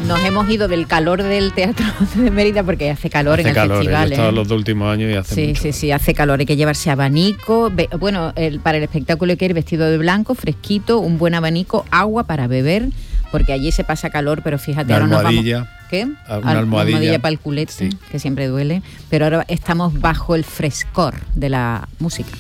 Nos hemos ido del calor del Teatro de Mérida porque hace calor en el festival. He estado los 2 últimos años y hace mucho. Sí, hace calor. Hay que llevarse abanico. Bueno, para el espectáculo hay que ir vestido de blanco, fresquito, un buen abanico, agua para beber, porque allí se pasa calor, pero fíjate, ahora nos vamos... ¿Qué? Una almohadilla para el culete, que siempre duele. Pero ahora estamos bajo el frescor de la música.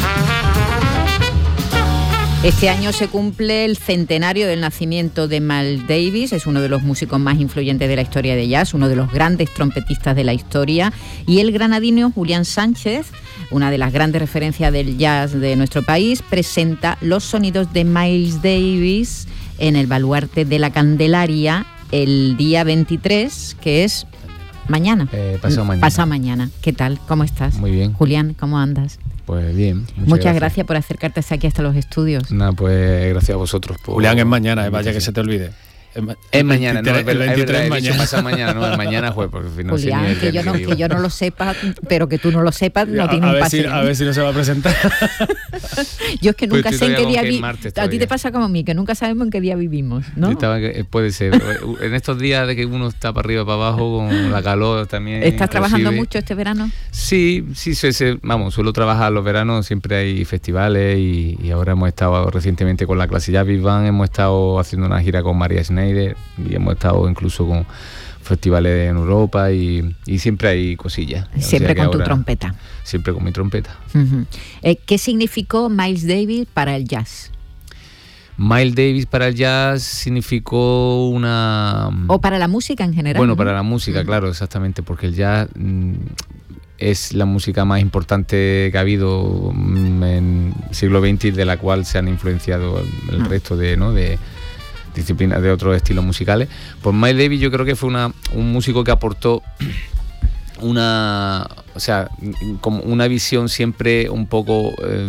Este año se cumple el centenario del nacimiento de Miles Davis. Es uno de los músicos más influyentes de la historia de jazz, uno de los grandes trompetistas de la historia. Y el granadino Julián Sánchez, una de las grandes referencias del jazz de nuestro país, presenta los sonidos de Miles Davis en el Baluarte de la Candelaria el día 23, que es mañana. Pasado mañana. ¿Qué tal? ¿Cómo estás? Muy bien. Julián, ¿cómo andas? Pues bien. Muchas gracias por acercarte aquí hasta los estudios. Nada, pues gracias a vosotros. Julián, es mañana, vaya que se te olvide. Es mañana, no, el 23 mañana. Pasa mañana, no, el mañana jueves, porque no Julián, sé que yo no lo sepa, pero que tú no lo sepas, no tiene un pase. A ver si no se va a presentar. Yo es que nunca sé en qué día A ti te pasa como a mí, que nunca sabemos en qué día vivimos, ¿no? Puede ser. En estos días de que uno está para arriba, para abajo, con la calor también. ¿Estás trabajando mucho este verano? Sí, suelo trabajar los veranos, siempre hay festivales y ahora hemos estado recientemente con la clase Jazz Big Band, hemos estado haciendo una gira con María Schneider y hemos estado incluso con festivales en Europa y siempre hay cosillas. Siempre con tu trompeta. Siempre con mi trompeta. Uh-huh. ¿Qué significó Miles Davis para el jazz? Miles Davis para el jazz significó una... O para la música en general. Bueno, ¿no? Para la música, claro, exactamente, porque el jazz es la música más importante que ha habido en el siglo XX, de la cual se han influenciado el resto de disciplinas de otros estilos musicales. Pues Miles Davis yo creo que fue un músico que aportó como una visión siempre un poco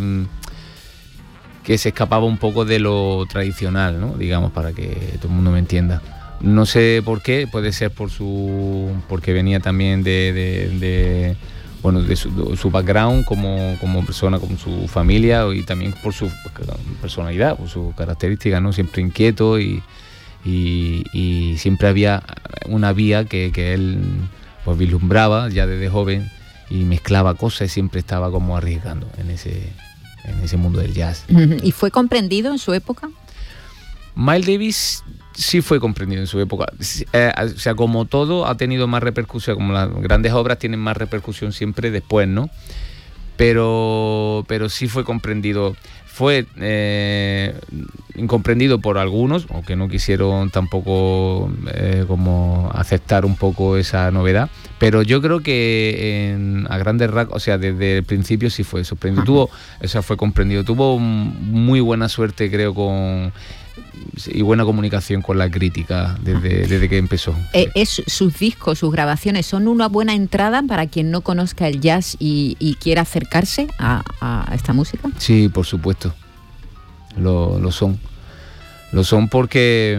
que se escapaba un poco de lo tradicional, ¿no? Digamos, para que todo el mundo me entienda. No sé por qué, puede ser porque venía también de su background como persona, como su familia, y también por su personalidad, por sus características, ¿no? Siempre inquieto y siempre había una vía que él pues vislumbraba ya desde joven y mezclaba cosas y siempre estaba como arriesgando en ese mundo del jazz. ¿Y fue comprendido en su época? Miles Davis sí fue comprendido en su época. O sea, como todo ha tenido más repercusión, como las grandes obras tienen más repercusión siempre después, ¿no? Pero sí fue comprendido. Fue incomprendido por algunos, aunque no quisieron tampoco como aceptar un poco esa novedad. Pero yo creo que a grandes rasgos, o sea, desde el principio sí fue sorprendido. Fue comprendido. Tuvo muy buena suerte, creo, y buena comunicación con la crítica desde que empezó. Sus discos, sus grabaciones son una buena entrada para quien no conozca el jazz y quiera acercarse a esta música. Sí, por supuesto. Lo son. Lo son porque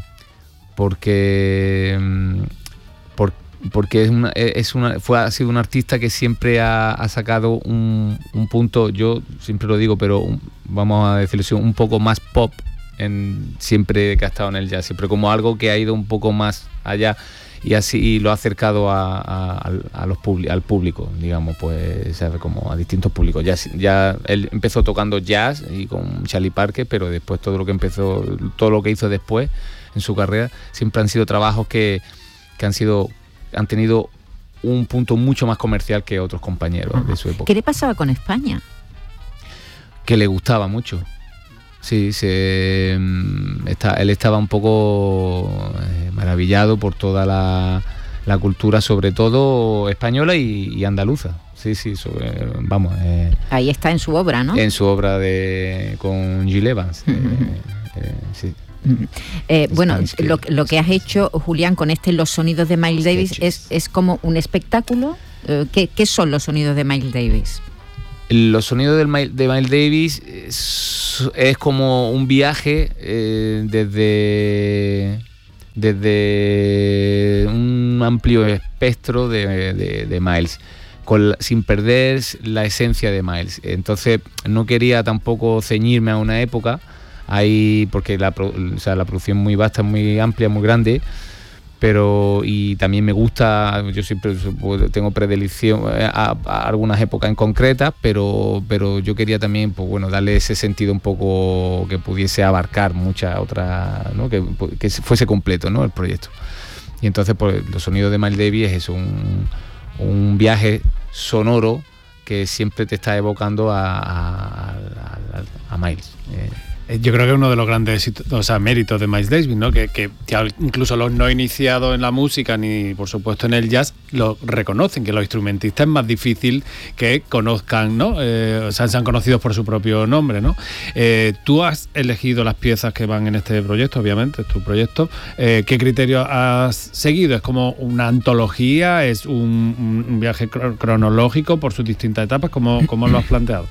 ha sido un artista que siempre ha sacado un punto, yo siempre lo digo, pero vamos a decirlo así, un poco más pop siempre que ha estado en el jazz, siempre como algo que ha ido un poco más allá y así lo ha acercado al público, digamos, pues, ¿sabes? Como a distintos públicos. Ya él empezó tocando jazz y con Charlie Parker, pero después todo lo que hizo después en su carrera siempre han sido trabajos que han tenido un punto mucho más comercial que otros compañeros de su época. ¿Qué le pasaba con España? Que le gustaba mucho. Sí, él estaba un poco maravillado por toda la cultura, sobre todo española y andaluza. Sí, vamos. Ahí está en su obra, ¿no? En su obra con Gil Evans. Sí. Bueno, lo que has hecho, Julián, con Los sonidos de Miles Davis es como un espectáculo. ¿Qué son los sonidos de Miles Davis? Los sonidos de Miles Davis es como un viaje desde un amplio espectro de Miles, sin perder la esencia de Miles. Entonces no quería tampoco ceñirme a una época, porque la producción muy vasta, muy amplia, muy grande, pero y también me gusta, yo siempre tengo predilección a algunas épocas en concretas, pero yo quería también, pues bueno, darle ese sentido un poco que pudiese abarcar muchas otras, ¿no? que fuese completo, ¿no? El proyecto. Y entonces pues los sonidos de Miles Davis es un viaje sonoro que siempre te está evocando a Miles. Yo creo que uno de los grandes méritos de Miles Davis, ¿no? Que incluso los no iniciados en la música ni por supuesto en el jazz lo reconocen, que los instrumentistas es más difícil que conozcan, ¿no? Sean conocidos por su propio nombre, ¿no? Tú has elegido las piezas que van en este proyecto, obviamente, es tu proyecto. ¿Qué criterio has seguido? ¿Es como una antología? ¿Es un viaje cronológico por sus distintas etapas? ¿Cómo lo has planteado?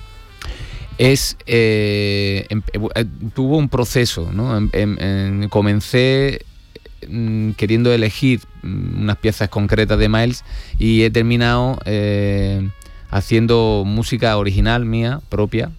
Tuvo un proceso, ¿no? Comencé queriendo elegir unas piezas concretas de Miles y he terminado haciendo música original mía, propia,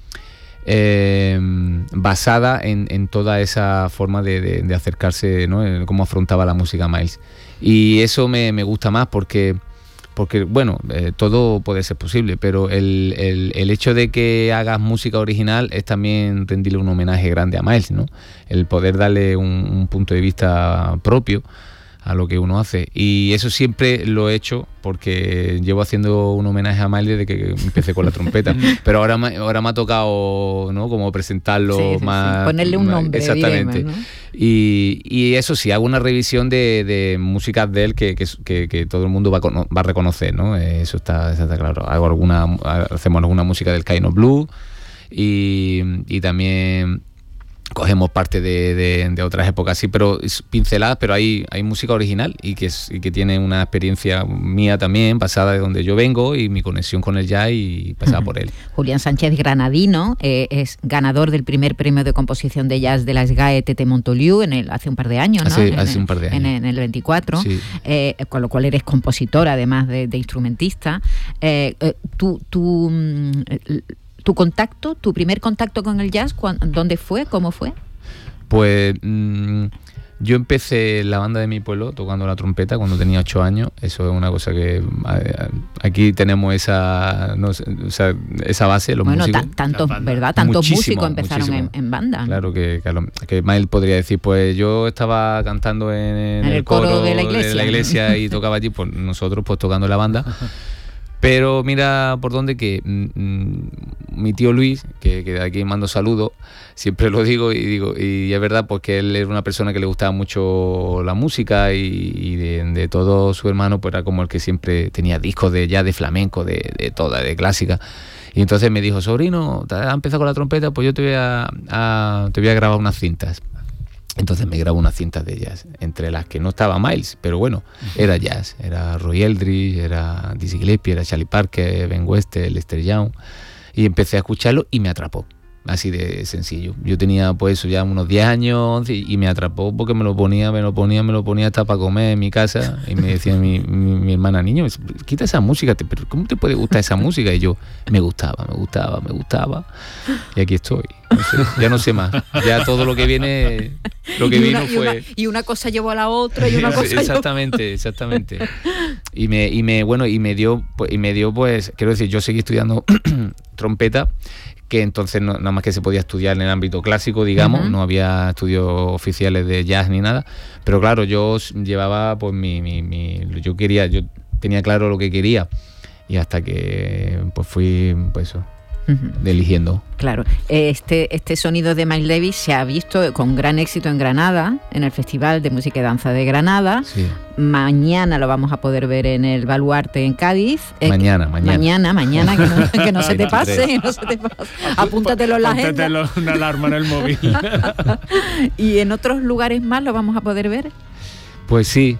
basada en toda esa forma de acercarse, ¿no? Cómo afrontaba la música Miles. Y eso me gusta más porque bueno, todo puede ser posible, pero el hecho de que hagas música original es también rendirle un homenaje grande a Miles, ¿no? El poder darle un punto de vista propio a lo que uno hace. Y eso siempre lo he hecho porque llevo haciendo un homenaje a Miles desde que empecé con la trompeta. Pero ahora me ha tocado, ¿no? Como presentarlo más... Ponerle un nombre. Exactamente. Diremos, ¿no? Y eso sí, hago una revisión de músicas de él que todo el mundo va a reconocer, ¿no? Eso está claro. Hacemos alguna música del Kind of Blue y también... cogemos parte de otras épocas, sí, pero pinceladas, pero hay música original y que tiene una experiencia mía también, basada de donde yo vengo y mi conexión con el jazz y pasada por él. Julián Sánchez, granadino, es ganador del primer premio de composición de jazz de la SGAE Tete Montoliu hace un par de años, ¿no? Hace un par de años. En el 24, sí. Con lo cual eres compositor, además de instrumentista. ¿Tu contacto, tu primer contacto con el jazz, dónde fue? ¿Cómo fue? Pues yo empecé en la banda de mi pueblo tocando la trompeta cuando tenía 8 años. Eso es una cosa que aquí tenemos esa base, los músicos. Tantos, ¿verdad? Tantos músicos empezaron en banda. Claro, que Mael podría decir, pues yo estaba cantando en el coro de la iglesia y tocaba allí, pues nosotros pues tocando en la banda. Pero mira por dónde que mi tío Luis, que de aquí mando saludos, siempre lo digo y es verdad, porque él era una persona que le gustaba mucho la música y de todos sus hermanos pues era como el que siempre tenía discos de jazz, de flamenco, de clásica. Y entonces me dijo, sobrino, ¿has empezado con la trompeta? Pues yo te voy a grabar unas cintas. Entonces me grabó unas cintas de jazz, entre las que no estaba Miles, pero bueno, era jazz, era Roy Eldridge, era Dizzy Gillespie, era Charlie Parker, Ben Webster, Lester Young, y empecé a escucharlo y me atrapó, así de sencillo. Yo tenía pues eso ya unos 10 años, 11, y me atrapó porque me lo ponía hasta para comer en mi casa, y me decía mi hermana, niño, quita esa música, pero ¿cómo te puede gustar esa música? Y yo, me gustaba, y aquí estoy. Ya no sé más, ya todo lo que viene, fue... Y una cosa llevó a la otra y una cosa exactamente. Y me dio, pues, quiero decir, yo seguí estudiando trompeta, que entonces nada más que se podía estudiar en el ámbito clásico, digamos, no había estudios oficiales de jazz ni nada, pero claro, yo llevaba pues yo tenía claro lo que quería, y hasta que pues fui pues eso, eligiendo. Claro, este sonido de Miles Davis se ha visto con gran éxito en Granada, en el Festival de Música y Danza de Granada. Sí. Mañana lo vamos a poder ver en el Baluarte en Cádiz. Mañana, que no se te pase, Apúntatelo en la agenda. Apúntatelo una alarma en el móvil. ¿Y en otros lugares más lo vamos a poder ver? Pues sí.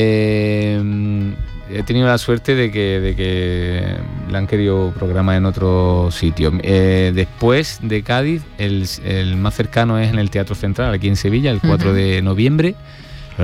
He tenido la suerte de que la han querido programar en otro sitio. Después de Cádiz, el más cercano es en el Teatro Central, aquí en Sevilla, el 4 de noviembre.